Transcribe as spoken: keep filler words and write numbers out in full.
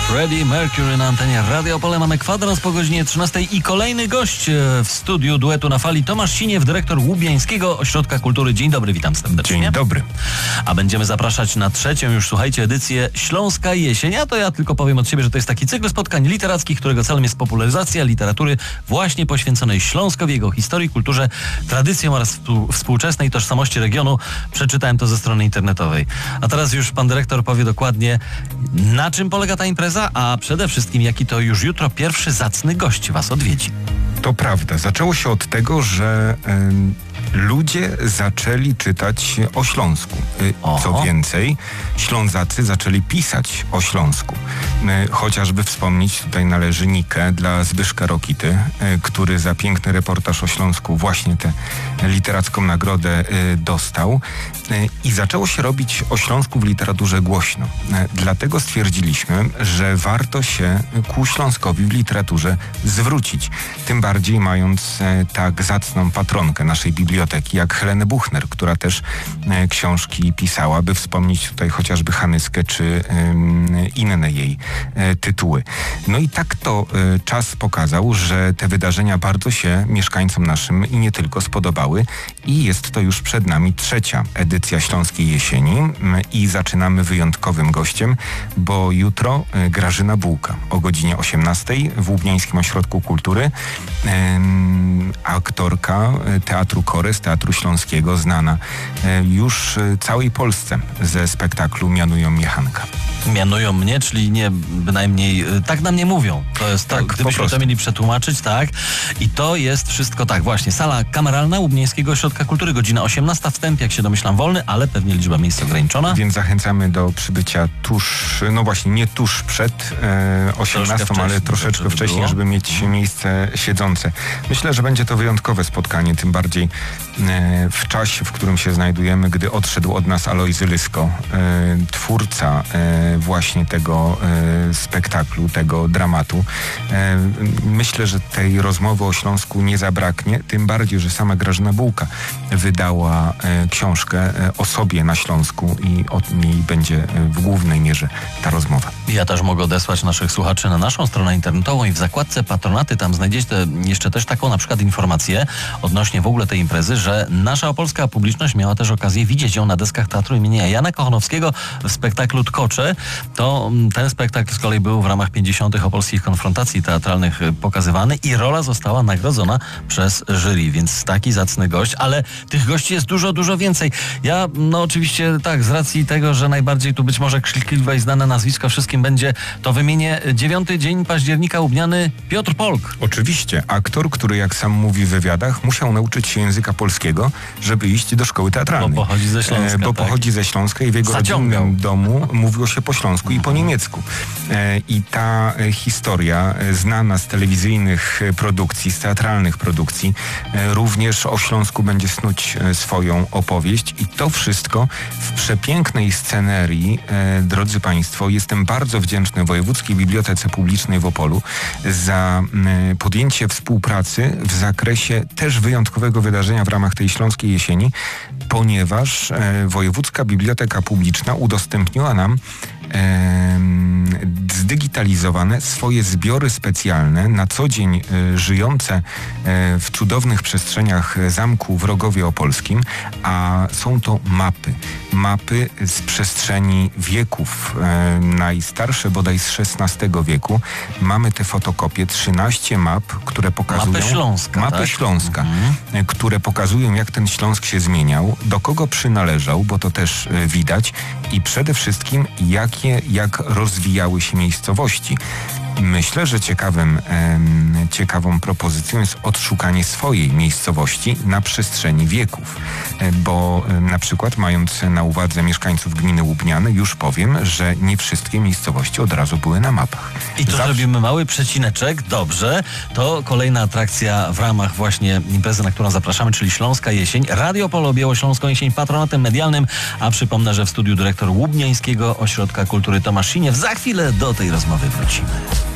Freddie Mercury na antenie Radio Opole. Mamy kwadrans po godzinie trzynastej i kolejny gość w studiu Duetu na Fali. Tomasz Siniew, dyrektor Łubiańskiego Ośrodka Kultury. Dzień dobry, witam serdecznie. Dzień dobry. A będziemy zapraszać na trzecią już, słuchajcie, edycję Śląska Jesień. A to ja tylko powiem od siebie, że to jest taki cykl spotkań literackich, którego celem jest popularyzacja literatury właśnie poświęconej Śląskowi, jego historii, kulturze, tradycjom oraz współczesnej tożsamości regionu. Przeczytałem to ze strony internetowej. A teraz już pan dyrektor powie dokładnie, na czym polega ta impreza, a przede wszystkim jaki to już jutro pierwszy zacny gość was odwiedzi. To prawda. Zaczęło się od tego, że y, ludzie zaczęli czytać o Śląsku. Y, co więcej, Ślązacy zaczęli pisać o Śląsku. Y, chociażby wspomnieć tutaj należy Nikę dla Zbyszka Rokity, y, który za piękny reportaż o Śląsku właśnie tę literacką nagrodę y, dostał. Y, I zaczęło się robić o Śląsku w literaturze głośno. Y, dlatego stwierdziliśmy, że warto się ku Śląskowi w literaturze zwrócić. Tym bardziej mając e, tak zacną patronkę naszej biblioteki jak Helenę Buchner, która też e, książki pisała, by wspomnieć tutaj chociażby Hanyskę czy e, inne jej e, tytuły. No i tak to e, czas pokazał, że te wydarzenia bardzo się mieszkańcom naszym i nie tylko spodobały i jest to już przed nami trzecia edycja Śląskiej Jesieni i zaczynamy wyjątkowym gościem, bo jutro e, Grażyna Bułka o godzinie osiemnastej w Łubiańskim Ośrodku Kultury. Aktorka Teatru Korys, Teatru Śląskiego, znana już całej Polsce ze spektaklu Mianują mnie Hanka. Mianują mnie, czyli nie bynajmniej, tak na mnie mówią. To jest to, tak, gdybyśmy to mieli przetłumaczyć, tak. I to jest wszystko tak, właśnie. Sala kameralna Łubiańskiego Ośrodka Kultury, godzina osiemnasta, wstęp, jak się domyślam, wolny, ale pewnie liczba miejsc ograniczona. Więc zachęcamy do przybycia tuż, no właśnie, nie tuż przed e, osiemnastą, ale troszeczkę żeby wcześniej, było. żeby mieć miejsce siedzące. Myślę, że będzie to wyjątkowe spotkanie, tym bardziej e, w czasie, w którym się znajdujemy, gdy odszedł od nas Alojzy Lysko, e, twórca e, właśnie tego e, spektaklu, tego dramatu. E, myślę, że tej rozmowy o Śląsku nie zabraknie, tym bardziej, że sama Grażyna Bułka wydała e, książkę e, o sobie na Śląsku i od niej będzie e, w głównej mierze ta rozmowa. Ja też mogę odesłać naszych słuchaczy na naszą stronę internetową i w zakładce patronaty tam znajdziecie jeszcze też taką na przykład informację odnośnie w ogóle tej imprezy, że nasza opolska publiczność miała też okazję widzieć ją na deskach Teatru imienia Jana Kochanowskiego w spektaklu Tkocze. To ten spektakl z kolei był w ramach pięćdziesiątych opolskich konfrontacji teatralnych pokazywany i rola została nagrodzona przez jury, więc taki zacny gość, ale tych gości jest dużo, dużo więcej. Ja, no oczywiście tak, z racji tego, że najbardziej tu być może krzykliwe i znane nazwisko wszystkim będzie, to wymienię dziewiąty dzień października Łubiany Piotr Polk. Oczywiście, aktor, który jak sam mówi w wywiadach, musiał nauczyć się języka polskiego, żeby iść do szkoły teatralnej. Bo pochodzi ze Śląska. E, bo tak. pochodzi ze Śląska i w jego Zaciągał. rodzinnym domu mówiło się po śląsku i po niemiecku. E, I ta e, historia, e, znana z telewizyjnych e, produkcji, z teatralnych produkcji, e, również o Śląsku będzie snuć e, swoją opowieść i to wszystko w przepięknej scenerii, e, drodzy Państwo, jestem bardzo wdzięczny Wojewódzkiej Bibliotece Publicznej w Opolu za e, podjęcie współpracy w zakresie też wyjątkowego wydarzenia w ramach tej Śląskiej Jesieni, ponieważ e, Wojewódzka Biblioteka Publiczna udostępniła nam e, zdigitalizowane swoje zbiory specjalne, na co dzień e, żyjące e, w cudownych przestrzeniach zamku w Rogowie Opolskim, a są to mapy. Mapy z przestrzeni wieków, e, najstarsze bodaj z szesnastego wieku. Mamy te fotokopie, trzynaście map, które pokazują... Mapę Śląska, Mapę tak? Śląska, Mhm. które pokazują, jak ten Śląsk się zmieniał, do kogo przynależał, bo to też e, widać i przede wszystkim jakie, jak rozwijały się miejscowości. Myślę, że ciekawym, e, ciekawą propozycją jest odszukanie swojej miejscowości na przestrzeni wieków, e, bo e, na przykład mając na uwadze mieszkańców gminy Łubniany, już powiem, że nie wszystkie miejscowości od razu były na mapach. I tu Zawsze... zrobimy mały przecineczek, dobrze, to kolejna atrakcja w ramach właśnie imprezy, na którą zapraszamy, czyli Śląska Jesień. Radio Opole objęło Śląską Jesień patronatem medialnym, a przypomnę, że w studiu dyrektor Łubiańskiego Ośrodka Kultury Tomasz Siniew. Za chwilę do tej rozmowy wrócimy.